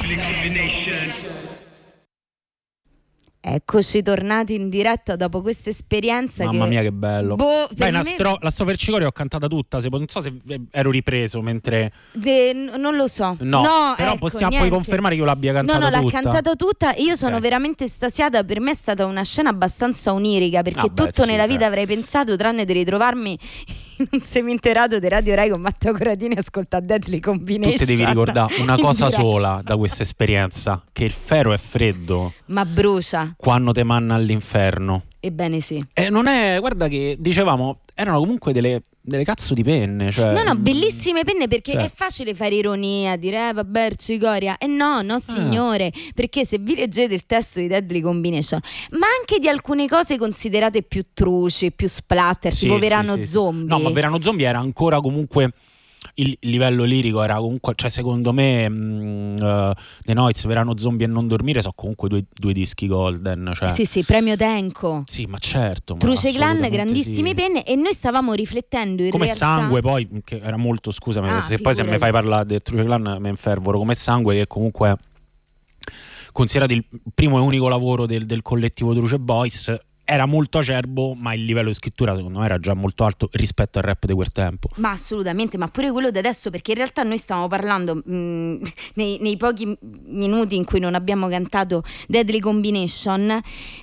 Eccoci tornati in diretta dopo questa esperienza. Mamma mia che bello. Dai, me... la Strofercicoria ho cantata tutta, non so se ero ripreso mentre... non lo so. No, però ecco, puoi confermare che io l'abbia cantata tutta? No, l'ha cantata tutta. Io sono veramente estasiata. Per me è stata una scena abbastanza onirica, perché nella vita avrei pensato, tranne di ritrovarmi in un seminterrato di Radio Rai con Matteo Corradini e ascolta Deadly Combination. Tu ti devi ricordare una cosa sola da questa esperienza, che il ferro è freddo, ma brucia quando te manna all'inferno. Ebbene sì. E non è, guarda che dicevamo, erano comunque delle cazzo di penne, cioè... No, bellissime penne, perché è facile fare ironia, dire vabbè Ercigoria, no signore, perché se vi leggete il testo di Deadly Combination, ma anche di alcune cose considerate più truci, più splatter, tipo Verano Zombie. No, ma Verano Zombie era ancora comunque... Il livello lirico era comunque, cioè secondo me The Noiz, Verano Zombie e Non Dormire sono comunque due dischi golden, cioè. Sì, premio Tenco. Sì, ma certo. Truce Clan, grandissime penne. E noi stavamo riflettendo in come realtà... Sangue poi, che era molto, scusami, se figurati. poi se mi fai parlare del Truce Clan me infervoro. Come Sangue, che comunque considerato il primo e unico lavoro del collettivo Truce Boys, era molto acerbo, ma il livello di scrittura secondo me era già molto alto rispetto al rap di quel tempo. Ma assolutamente, ma pure quello di adesso, perché in realtà noi stavamo parlando nei pochi minuti in cui non abbiamo cantato Deadly Combination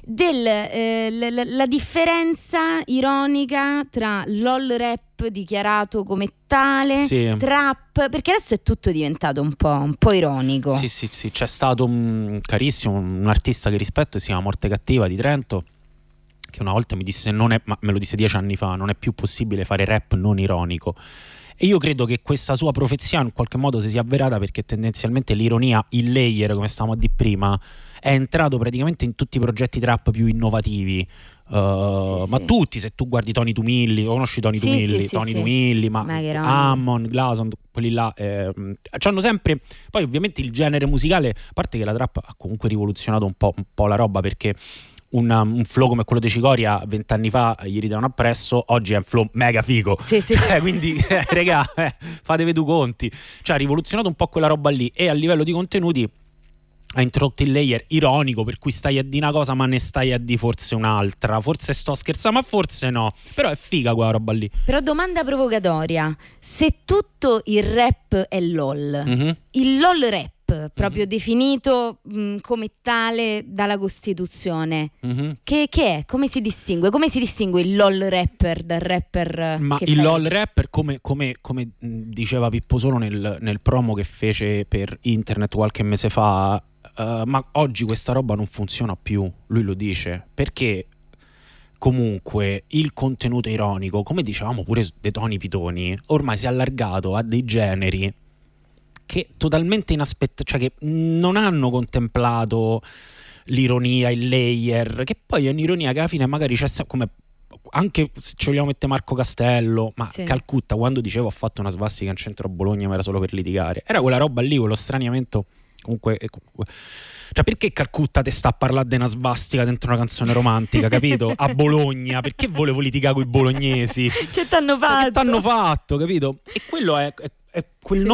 la differenza ironica tra LOL rap dichiarato come tale, trap, perché adesso è tutto diventato un po' ironico. Sì, c'è stato un carissimo, un artista che rispetto, si chiama Morte Cattiva di Trento, che una volta mi disse, ma me lo disse 10 anni fa, non è più possibile fare rap non ironico. E io credo che questa sua profezia in qualche modo si sia avverata, perché tendenzialmente l'ironia, il layer, come stavamo a dire prima, è entrato praticamente in tutti i progetti trap più innovativi. Ma tutti, se tu guardi Tony Tumilli, conosci Tony Tumilli? Tumilli, ma Ammon, Glason, quelli là c'hanno sempre. Poi ovviamente il genere musicale, a parte che la trap ha comunque rivoluzionato un po' la roba, perché un flow come quello di Cicoria 20 anni fa gli ridavano appresso, oggi è un flow mega figo. Quindi regà, fatevi due conti. Cioè ha rivoluzionato un po' quella roba lì, e a livello di contenuti ha introdotto il layer ironico, per cui stai a dire una cosa ma ne stai a dire forse un'altra, forse sto scherzando ma forse no, però è figa quella roba lì. Però domanda provocatoria: se tutto il rap è LOL, il LOL rap proprio definito come tale dalla Costituzione, che è? Come si distingue? Come si distingue il LOL rapper dal rapper? Ma il LOL rapper, come diceva Pippo Solo nel promo che fece per internet qualche mese fa, ma oggi questa roba non funziona più, lui lo dice, perché comunque il contenuto ironico, come dicevamo pure dei Toni Pitoni, ormai si è allargato a dei generi che totalmente inaspettati, cioè che non hanno contemplato l'ironia, il layer, che poi è un'ironia che alla fine magari c'è, come anche se ci vogliamo mettere Marco Castello, ma Calcutta, quando dicevo ho fatto una svastica in centro a Bologna, ma era solo per litigare, era quella roba lì, quello straniamento. Comunque, cioè, perché Calcutta te sta a parlare di una svastica dentro una canzone romantica, capito? A Bologna, perché volevo litigare con i bolognesi? Che t'hanno fatto? Capito? E quello è quel